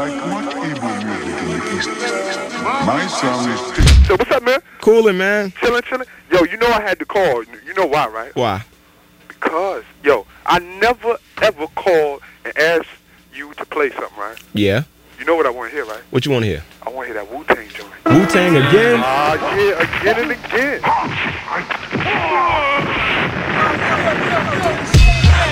like much Igbo music in the East. My song is... So what's up, man? Coolin', man. Chillin'. Yo, you know I had to call. You know why, right? Why? Because, yo, I never, ever called and asked you to play something, right? Yeah. You know what I want to hear, right? What you want to hear? I want to hear that Wu-Tang joint. Wu-Tang again? Yeah, again and again.